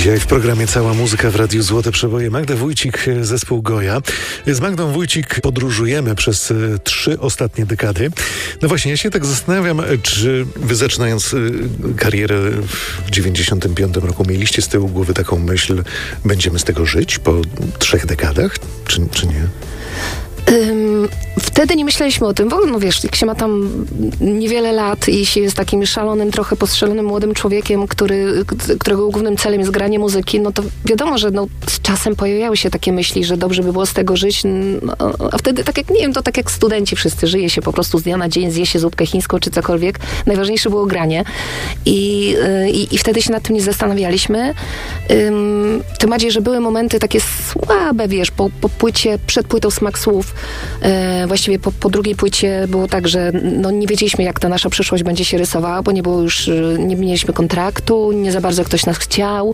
Dzisiaj w programie Cała Muzyka w Radiu Złote Przeboje. Magda Wójcik, zespół Goja. Z Magdą Wójcik podróżujemy przez 3 ostatnie dekady. No właśnie, ja się tak zastanawiam, czy wy zaczynając karierę w 95 roku mieliście z tyłu głowy taką myśl, będziemy z tego żyć po 3 dekadach, czy nie? Wtedy nie myśleliśmy o tym, bo no wiesz, jak się ma tam niewiele lat i się jest takim szalonym, trochę postrzelonym młodym człowiekiem, którego głównym celem jest granie muzyki, no to wiadomo, że no, z czasem pojawiały się takie myśli, że dobrze by było z tego żyć, no, a wtedy tak jak, nie wiem, to tak jak studenci wszyscy, żyje się po prostu z dnia na dzień, zje się zupkę chińską czy cokolwiek. Najważniejsze było granie i wtedy się nad tym nie zastanawialiśmy. Tym bardziej, że były momenty takie słabe, wiesz, po płycie, przed płytą Smak Słów, właściwie po drugiej płycie było tak, że no nie wiedzieliśmy, jak ta nasza przyszłość będzie się rysowała, bo nie mieliśmy kontraktu, nie za bardzo ktoś nas chciał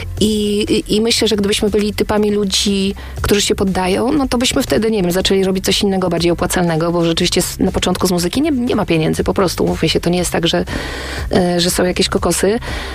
i myślę, że gdybyśmy byli typami ludzi, którzy się poddają, no to byśmy wtedy, nie wiem, zaczęli robić coś innego, bardziej opłacalnego, bo rzeczywiście na początku z muzyki nie ma pieniędzy, po prostu, mówmy się, to nie jest tak, że są jakieś kokosy,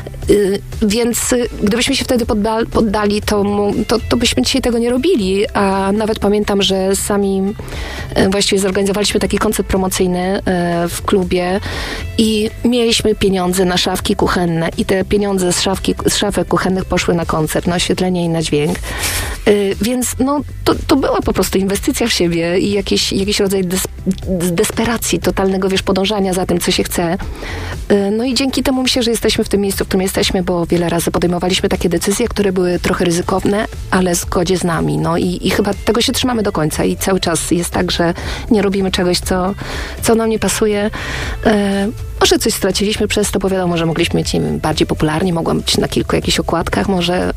więc gdybyśmy się wtedy poddali, to byśmy dzisiaj tego nie robili, a nawet pamiętam, że sami właściwie zorganizowaliśmy taki koncert promocyjny w klubie i mieliśmy pieniądze na szafki kuchenne i te pieniądze z szafek kuchennych poszły na koncert, na oświetlenie i na dźwięk. Więc no, to była po prostu inwestycja w siebie i jakiś rodzaj desperacji, totalnego, wiesz, podążania za tym, co się chce. No i dzięki temu myślę, że jesteśmy w tym miejscu, w którym jesteśmy, bo wiele razy podejmowaliśmy takie decyzje, które były trochę ryzykowne, ale w zgodzie z nami. No i chyba tego się trzymamy do końca i cały czas jest tak, że nie robimy czegoś, co nam nie pasuje. Może coś straciliśmy przez to, bo wiadomo, że mogliśmy być, nie wiem, bardziej popularni, mogłam być na kilku jakichś okładkach może,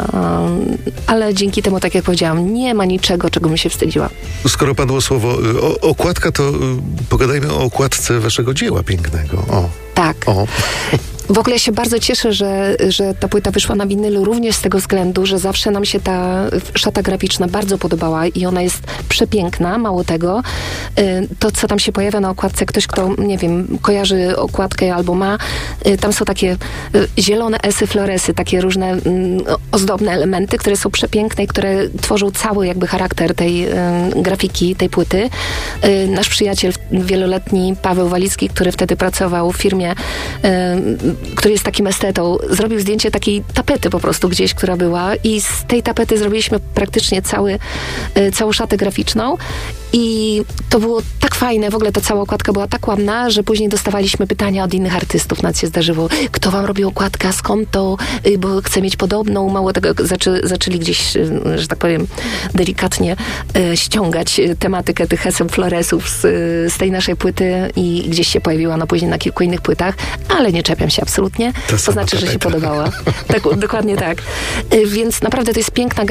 ale dzięki temu, tak jak powiedziałam, nie ma niczego, czego bym się wstydziła. Skoro padło słowo okładka, to pogadajmy o okładce waszego dzieła pięknego. O. Tak. O. W ogóle ja się bardzo cieszę, że ta płyta wyszła na winylu również z tego względu, że zawsze nam się ta szata graficzna bardzo podobała i ona jest przepiękna, mało tego. To, co tam się pojawia na okładce, ktoś, kto, nie wiem, kojarzy okładkę albo ma, tam są takie zielone esy, floresy, takie różne ozdobne elementy, które są przepiękne i które tworzą cały jakby charakter tej grafiki, tej płyty. Nasz przyjaciel wieloletni Paweł Walicki, który wtedy pracował w firmie, który jest takim estetą, zrobił zdjęcie takiej tapety po prostu gdzieś, która była i z tej tapety zrobiliśmy praktycznie całą szatę graficzną i to było tak fajne, w ogóle ta cała okładka była tak ładna, że później dostawaliśmy pytania od innych artystów, nas się zdarzyło, kto wam robił okładkę, skąd to, bo chcę mieć podobną, mało tego, zaczęli gdzieś, że tak powiem, delikatnie ściągać tematykę tych heseł, floresów z tej naszej płyty i gdzieś się pojawiła ona później na kilku innych płytach, ale nie czepiam się absolutnie. To znaczy, że się podobała. Tak, dokładnie tak. Więc naprawdę to jest piękna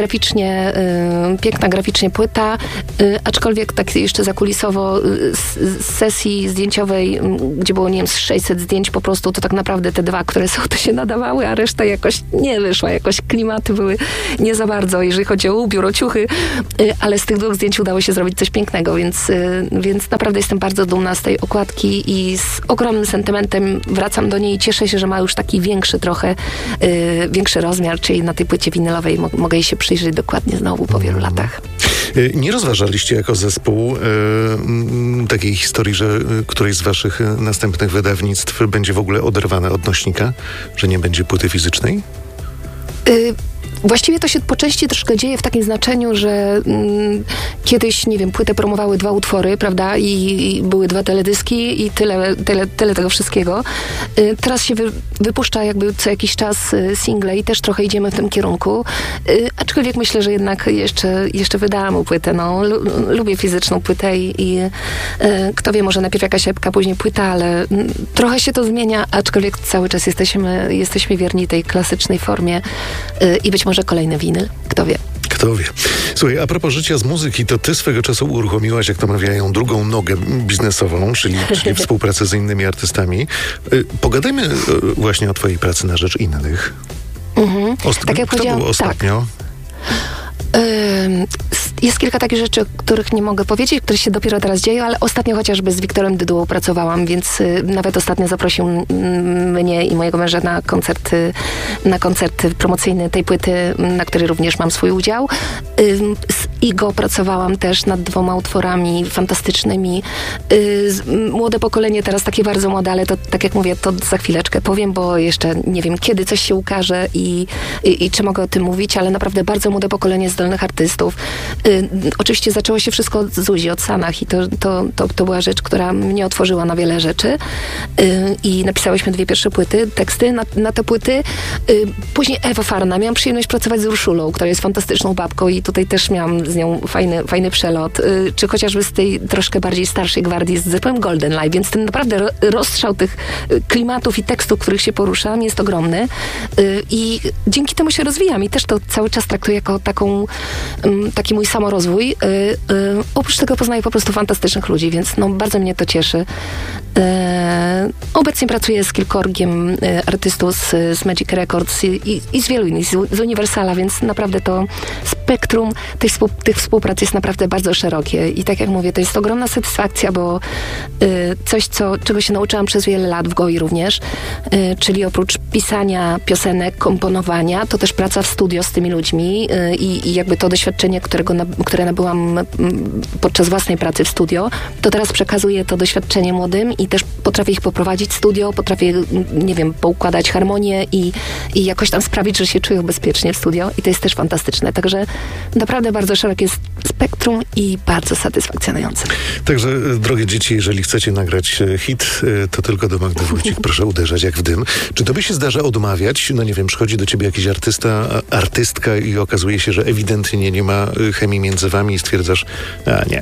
graficznie płyta, aczkolwiek tak jeszcze zakulisowo z sesji zdjęciowej, gdzie było, nie wiem, z 600 zdjęć po prostu, to tak naprawdę te 2, które są, to się nadawały, a reszta jakoś nie wyszła. Jakoś klimaty były nie za bardzo, jeżeli chodzi o ubiór, o ciuchy, ale z tych 2 zdjęć udało się zrobić coś pięknego, więc naprawdę jestem bardzo dumna z tej okładki i z ogromnym sentymentem wracam do niej i cieszę się, że ma już taki większy rozmiar, czyli na tej płycie winylowej mogę jej się przyjrzeć dokładnie znowu po wielu latach. Nie rozważaliście jako zespół takiej historii, że któreś z waszych następnych wydawnictw będzie w ogóle oderwane od nośnika? Że nie będzie płyty fizycznej? Właściwie to się po części troszkę dzieje w takim znaczeniu, że kiedyś, nie wiem, płytę promowały 2 utwory, prawda, i były 2 teledyski i tyle tego wszystkiego. Teraz się wypuszcza jakby co jakiś czas single i też trochę idziemy w tym kierunku. Aczkolwiek myślę, że jednak jeszcze wydałam płytę. No, lubię fizyczną płytę i kto wie, może najpierw jakaś epka, później płyta, ale trochę się to zmienia, aczkolwiek cały czas jesteśmy wierni tej klasycznej formie i być może kolejny winyl, kto wie. Kto wie. Słuchaj, a propos życia z muzyki, to ty swego czasu uruchomiłaś, jak to mawiają, drugą nogę biznesową, czyli współpracę z innymi artystami. Pogadajmy właśnie o twojej pracy na rzecz innych. Tak jak Kto był ostatnio? Tak. Z jest kilka takich rzeczy, o których nie mogę powiedzieć, które się dopiero teraz dzieją, ale ostatnio chociażby z Wiktorem Dydułą pracowałam, więc nawet ostatnio zaprosił mnie i mojego męża na koncert promocyjny tej płyty, na której również mam swój udział. Z Igo pracowałam też nad 2 utworami fantastycznymi. Młode pokolenie, teraz takie bardzo młode, ale to tak jak mówię, to za chwileczkę powiem, bo jeszcze nie wiem, kiedy coś się ukaże i czy mogę o tym mówić, ale naprawdę bardzo młode pokolenie zdolnych artystów. Oczywiście zaczęło się wszystko z Zuzi, od Sanach i to była rzecz, która mnie otworzyła na wiele rzeczy i napisałyśmy 2 pierwsze teksty na te płyty. Później Ewa Farna. Miałam przyjemność pracować z Urszulą, która jest fantastyczną babką i tutaj też miałam z nią fajny przelot. Czy chociażby z tej troszkę bardziej starszej gwardii z zespołem Golden Live, więc ten naprawdę rozstrzał tych klimatów i tekstów, których się poruszam, jest ogromny i dzięki temu się rozwijam i też to cały czas traktuję jako taki mój samorozwój. Oprócz tego poznaję po prostu fantastycznych ludzi, więc bardzo mnie to cieszy. Obecnie pracuję z kilkorgiem artystów z Magic Records i z wielu innych, z Universala, więc naprawdę to spektrum tych współprac jest naprawdę bardzo szerokie i tak jak mówię, to jest ogromna satysfakcja, bo coś, czego się nauczyłam przez wiele lat w GOI również, czyli oprócz pisania piosenek, komponowania, to też praca w studio z tymi ludźmi i jakby to doświadczenie, które nabyłam podczas własnej pracy w studio, to teraz przekazuję to doświadczenie młodym i też potrafię ich poprowadzić w studio, potrafię, nie wiem, poukładać harmonię i jakoś tam sprawić, że się czują bezpiecznie w studio i to jest też fantastyczne. Także naprawdę bardzo szerokie spektrum i bardzo satysfakcjonujące. Także, drogie dzieci, jeżeli chcecie nagrać hit, to tylko do Magdy Wójcik proszę uderzać jak w dym. Czy tobie się zdarza odmawiać? No nie wiem, przychodzi do ciebie jakiś artystka i okazuje się, że ewidentnie nie ma chemii między wami i stwierdzasz, nie.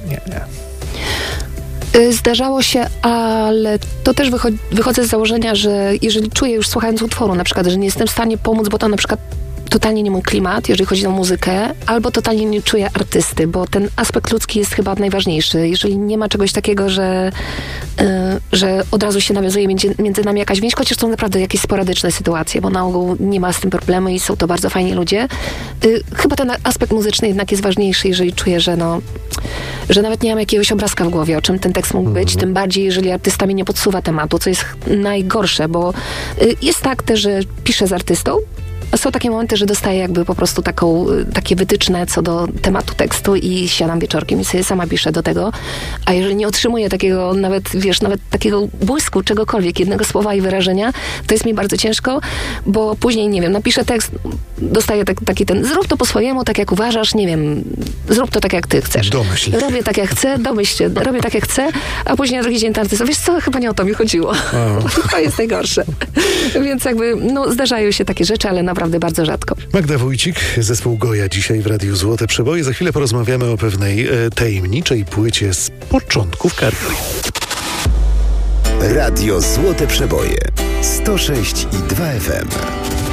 Zdarzało się, ale to też wychodzę z założenia, że jeżeli czuję już słuchając utworu na przykład, że nie jestem w stanie pomóc, bo to na przykład totalnie nie mój klimat, jeżeli chodzi o muzykę, albo totalnie nie czuję artysty, bo ten aspekt ludzki jest chyba najważniejszy. Jeżeli nie ma czegoś takiego, że od razu się nawiązuje między nami jakaś więź, chociaż są naprawdę jakieś sporadyczne sytuacje, bo na ogół nie ma z tym problemu i są to bardzo fajni ludzie. Chyba ten aspekt muzyczny jednak jest ważniejszy, jeżeli czuję, że nawet nie mam jakiegoś obrazka w głowie, o czym ten tekst mógł być, tym bardziej, jeżeli artysta mi nie podsuwa tematu, co jest najgorsze, bo jest tak też, że piszę z artystą, a są takie momenty, że dostaję jakby po prostu takie wytyczne co do tematu tekstu i siadam wieczorkiem i sobie sama piszę do tego. A jeżeli nie otrzymuję takiego nawet takiego błysku czegokolwiek, jednego słowa i wyrażenia, to jest mi bardzo ciężko, bo później, nie wiem, napiszę tekst, dostaję taki zrób to po swojemu, tak jak uważasz, nie wiem, zrób to tak jak ty chcesz. Domyśl. Robię tak jak chcę, robię tak jak chcę, a później na drugi dzień ten artysta, wiesz co, chyba nie o to mi chodziło. To jest najgorsze. Więc jakby, zdarzają się takie rzeczy, ale naprawdę bardzo rzadko. Magda Wójcik, zespół Goja dzisiaj w Radiu Złote Przeboje. Za chwilę porozmawiamy o pewnej tajemniczej płycie z początków kariery. Radio Złote Przeboje 106,2 FM.